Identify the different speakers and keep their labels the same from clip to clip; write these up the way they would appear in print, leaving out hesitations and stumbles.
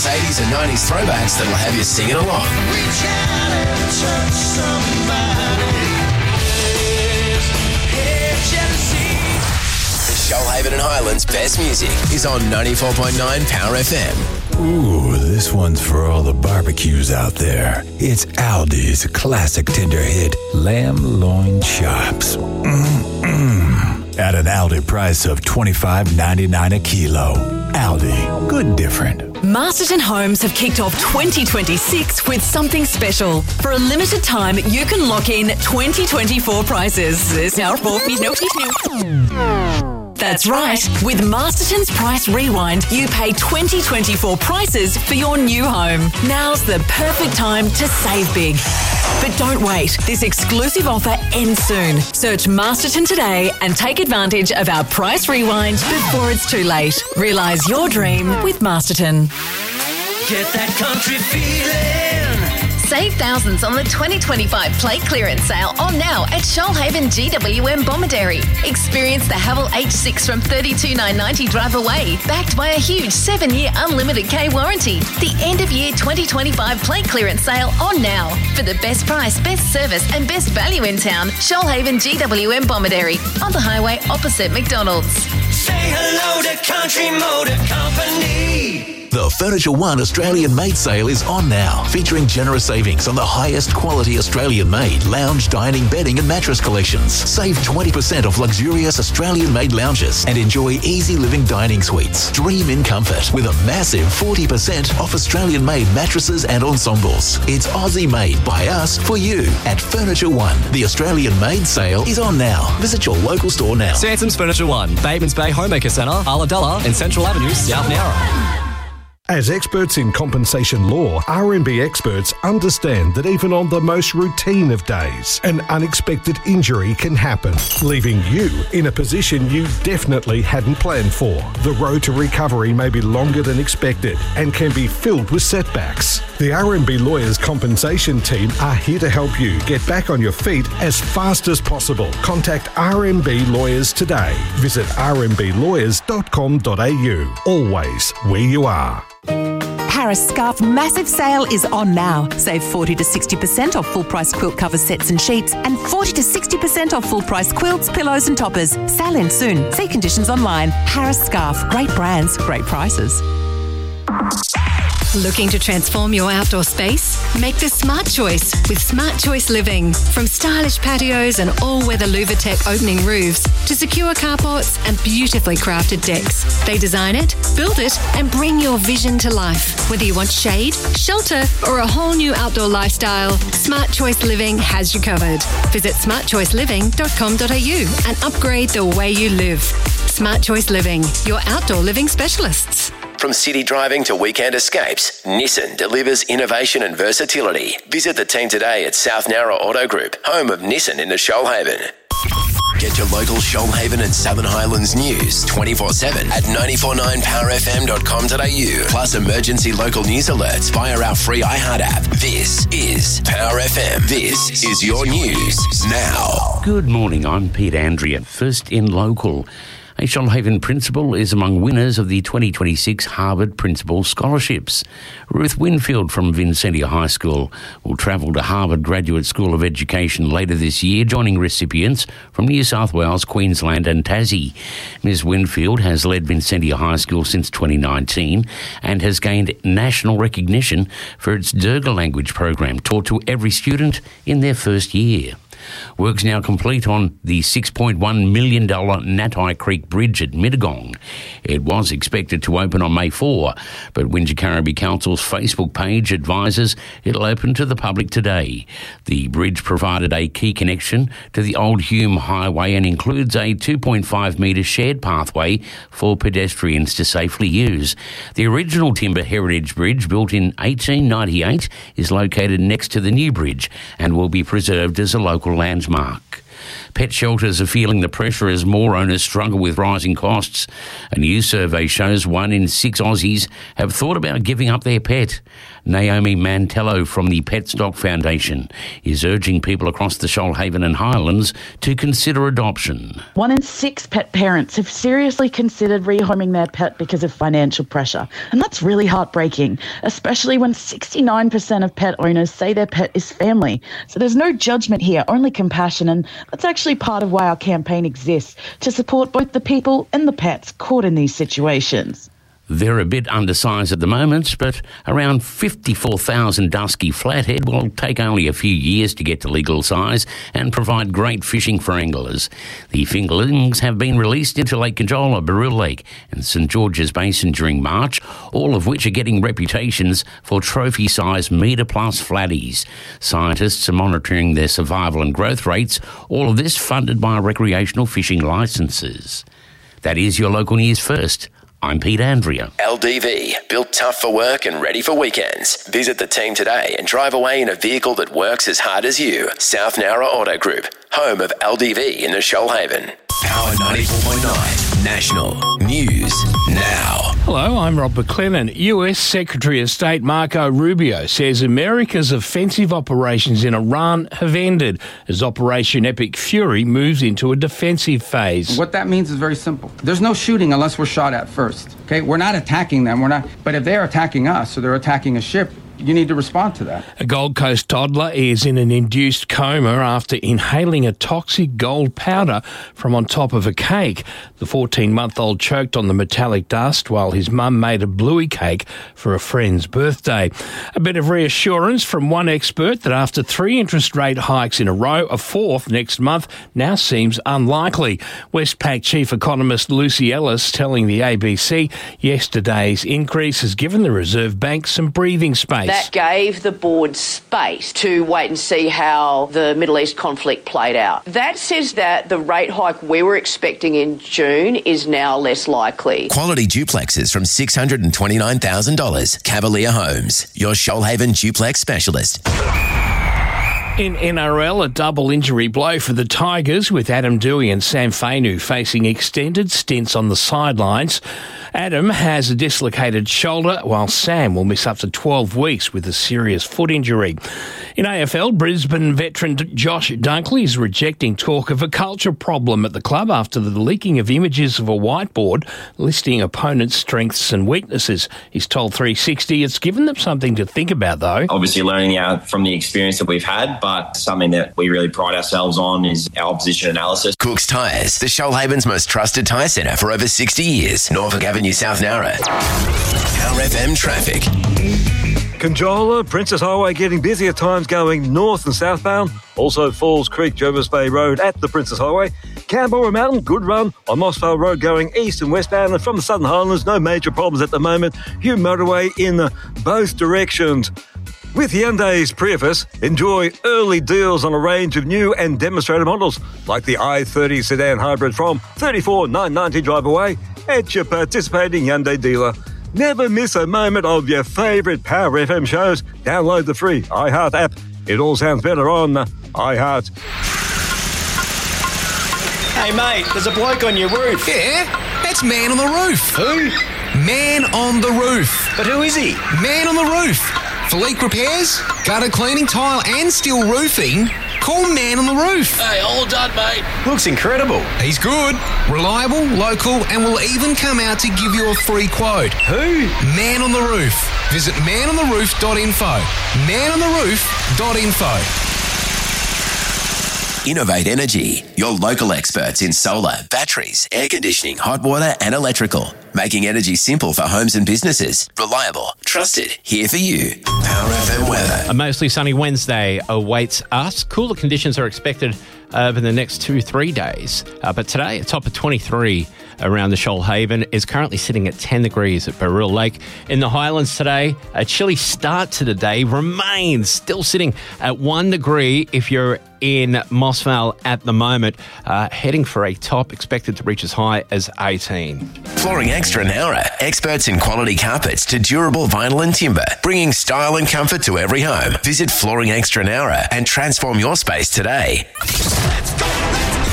Speaker 1: plus 80s and 90s throwbacks that'll have you singing along.
Speaker 2: Reach out and touch somebody. Hey, jealousy.
Speaker 1: Shoalhaven and Highlands' best music is on 94.9 Power FM.
Speaker 3: Ooh, this one's for all the barbecues out there. It's Aldi's classic tender hit, lamb loin chops. At an Aldi price of $25.99 a kilo. Aldi, good different.
Speaker 4: Masterton Homes have kicked off 2026 with something special. For a limited time, you can lock in 2024 prices. There's now That's right. With Masterton's Price Rewind, you pay 2024 prices for your new home. Now's the perfect time to save big. But don't wait. This exclusive offer ends soon. Search Masterton today and take advantage of our Price Rewind before it's too late. Realise your dream with Masterton.
Speaker 2: Get that country feeling.
Speaker 5: Save thousands on the 2025 plate clearance sale on now at Shoalhaven GWM Bomaderry. Experience the Haval H6 from $32,990 drive away, backed by a huge 7-year unlimited K warranty. The end of year 2025 plate clearance sale on now. For the best price, best service and best value in town, Shoalhaven GWM Bomaderry on the highway opposite McDonald's.
Speaker 2: Say hello to Country Motor Company.
Speaker 6: The Furniture One Australian-made sale is on now, featuring generous savings on the highest quality Australian-made lounge, dining, bedding and mattress collections. Save 20% off luxurious Australian-made lounges and enjoy easy living dining suites. Dream in comfort with a massive 40% off Australian-made mattresses and ensembles. It's Aussie-made by us for you at Furniture One. The Australian-made sale is on now. Visit your local store now.
Speaker 7: Sansom's Furniture One, Batemans Bay Homemaker Centre, Ulladulla and Central Avenue, South Nowra.
Speaker 8: As experts in compensation law, RMB experts understand that even on the most routine of days, an unexpected injury can happen, leaving you in a position you definitely hadn't planned for. The road to recovery may be longer than expected and can be filled with setbacks. The RMB Lawyers Compensation Team are here to help you get back on your feet as fast as possible. Contact RMB Lawyers today. Visit rmblawyers.com.au. Always where you are.
Speaker 9: Harris Scarf massive sale is on now. Save 40 to 60% off full price quilt cover sets and sheets and 40 to 60% off full price quilts, pillows and toppers. Sale ends soon. See conditions online. Harris Scarf. Great brands, great prices.
Speaker 10: Looking to transform your outdoor space? Make the smart choice with Smart Choice Living. From stylish patios and all-weather Louvertech opening roofs to secure carports and beautifully crafted decks. They design it, build it and bring your vision to life. Whether you want shade, shelter or a whole new outdoor lifestyle, Smart Choice Living has you covered. Visit smartchoiceliving.com.au and upgrade the way you live. Smart Choice Living, your outdoor living specialists.
Speaker 1: From city driving to weekend escapes, Nissan delivers innovation and versatility. Visit the team today at South Nowra Auto Group, home of Nissan in the Shoalhaven. Get your local Shoalhaven and Southern Highlands news 24/7 at 949powerfm.com.au. Plus emergency local news alerts via our free iHeart app. This is Power FM. This is your news now.
Speaker 11: Good morning, I'm Pete Andrea. First in local. A Shoalhaven principal is among winners of the 2026 Harvard Principal Scholarships. Ruth Winfield from Vincentia High School will travel to Harvard Graduate School of Education later this year, joining recipients from New South Wales, Queensland and Tassie. Ms Winfield has led Vincentia High School since 2019 and has gained national recognition for its Durga language program taught to every student in their first year. Work's now complete on the $6.1 million Natai Creek Bridge at Mittagong. It was expected to open on May 4, but Wingecarribee Council's Facebook page advises it'll open to the public today. The bridge provided a key connection to the Old Hume Highway and includes a 2.5 metre shared pathway for pedestrians to safely use. The original timber heritage bridge, built in 1898, is located next to the new bridge and will be preserved as a local landmark. Pet shelters are feeling the pressure as more owners struggle with rising costs. A new survey shows 1 in 6 Aussies have thought about giving up their pet. Naomi Mantello from the Petstock Foundation is urging people across the Shoalhaven and Highlands to consider adoption.
Speaker 12: 1 in 6 pet parents have seriously considered rehoming their pet because of financial pressure. And that's really heartbreaking, especially when 69% of pet owners say their pet is family. So there's no judgment here, only compassion. And that's actually part of why our campaign exists, to support both the people and the pets caught in these situations.
Speaker 11: They're a bit undersized at the moment, but around 54,000 dusky flathead will take only a few years to get to legal size and provide great fishing for anglers. The fingerlings have been released into Lake Conjola, Barril Lake and St George's Basin during March, all of which are getting reputations for trophy-sized metre-plus flatties. Scientists are monitoring their survival and growth rates, all of this funded by recreational fishing licences. That is your local news first. I'm Pete Andrea.
Speaker 1: LDV, built tough for work and ready for weekends. Visit the team today and drive away in a vehicle that works as hard as you. South Nowra Auto Group, home of LDV in the Shoalhaven. Power 94.9 National News Now.
Speaker 13: Hello, I'm Rob McLennan. US Secretary of State Marco Rubio says America's offensive operations in Iran have ended as Operation Epic Fury moves into a defensive phase.
Speaker 14: What that means is very simple. There's no shooting unless we're shot at first. Okay, we're not attacking them. But if they're attacking us or they're attacking a ship, you need to respond to that.
Speaker 13: A Gold Coast toddler is in an induced coma after inhaling a toxic gold powder from on top of a cake. The 14-month-old choked on the metallic dust while his mum made a bluey cake for a friend's birthday. A bit of reassurance from one expert that after 3 interest rate hikes in a row, a 4th next month now seems unlikely. Westpac chief economist Lucy Ellis telling the ABC yesterday's increase has given the Reserve Bank some breathing space.
Speaker 15: That gave the board space to wait and see how the Middle East conflict played out. That says that the rate hike we were expecting in June is now less likely.
Speaker 1: Quality duplexes from $629,000. Cavalier Homes, your Shoalhaven duplex specialist.
Speaker 13: In NRL, a double injury blow for the Tigers, with Adam Dewey and Sam Fainu facing extended stints on the sidelines. Adam has a dislocated shoulder, while Sam will miss up to 12 weeks with a serious foot injury. In AFL, Brisbane veteran Josh Dunkley is rejecting talk of a culture problem at the club after the leaking of images of a whiteboard listing opponents' strengths and weaknesses. He's told 360 it's given them something to think about, though.
Speaker 16: Obviously learning from the experience that we've had, but something that we really pride ourselves on is our opposition analysis.
Speaker 1: Cook's Tyres, the Shoalhaven's most trusted tyre centre for over 60 years. Norfolk Avenue, South Nowra. Power FM traffic.
Speaker 17: Conjola, Princess Highway getting busy at times going north and southbound. Also Falls Creek, Jervis Bay Road at the Princess Highway. Canberra Mountain, good run on Mossvale Road going east and westbound. And from the Southern Highlands, no major problems at the moment. Hume Motorway in both directions. With Hyundai's Prius, enjoy early deals on a range of new and demonstrator models, like the i30 sedan hybrid from $34,990 drive away at your participating Hyundai dealer. Never miss a moment of your favourite Power FM shows. Download the free iHeart app. It all sounds better on iHeart.
Speaker 18: Hey, mate, there's a bloke on your roof.
Speaker 19: Yeah, that's Man on the Roof.
Speaker 18: Who?
Speaker 19: Man on the Roof.
Speaker 18: But who is he?
Speaker 19: Man on the Roof. For leak repairs, gutter cleaning, tile and steel roofing, call Man on the Roof.
Speaker 18: Hey, all done, mate. Looks incredible.
Speaker 19: He's good, reliable, local and will even come out to give you a free quote.
Speaker 18: Who?
Speaker 19: Man on the Roof. Visit manontheRoof.info. manontheRoof.info.
Speaker 1: Innovate Energy, your local experts in solar, batteries, air conditioning, hot water and electrical. Making energy simple for homes and businesses. Reliable, trusted, here for you. Power FM weather.
Speaker 20: A mostly sunny Wednesday awaits us. Cooler conditions are expected over the next 2-3 days. But today, a top of 23 around the Shoalhaven is currently sitting at 10 degrees at Barril Lake. In the Highlands today, a chilly start to the day remains still sitting at 1 degree if you're in Mossvale at the moment, heading for a top expected to reach as high as 18.
Speaker 1: Flooring Extra Nowra, experts in quality carpets to durable vinyl and timber, bringing style and comfort to every home. Visit Flooring Extra Nowra and transform your space today.
Speaker 2: Let's go.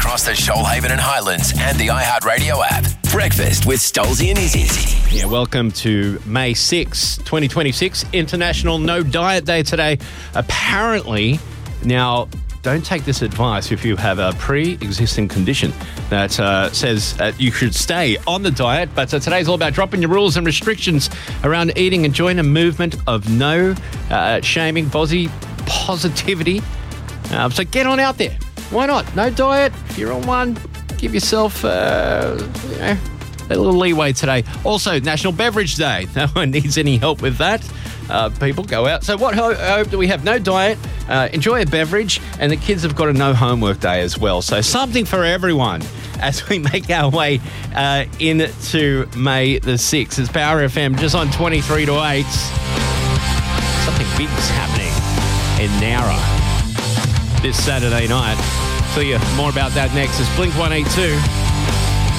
Speaker 1: across the Shoalhaven and Highlands and the iHeartRadio app. Breakfast with Stolzy and Izzy.
Speaker 20: Yeah, welcome to May 6, 2026, International No Diet Day today. Apparently, now, don't take this advice if you have a pre-existing condition that says you should stay on the diet, but today's all about dropping your rules and restrictions around eating and join a movement of no shaming, body positivity. So get on out there. Why not? No diet. If you're on one, give yourself a little leeway today. Also, National Beverage Day. No one needs any help with that. People go out. So what hope do we have? No diet, enjoy a beverage, and the kids have got a no homework day as well. So something for everyone as we make our way into May the 6th. It's Power FM just on 23 to 8. Something big's happening in Nowra this Saturday night. Tell you more about that next. It's Blink 182.